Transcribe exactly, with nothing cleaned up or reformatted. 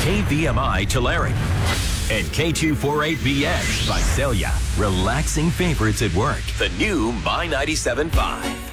A V M I Tulare. And K two forty-eight B X Visalia. Relaxing favorites at work. The new My ninety-seven point five.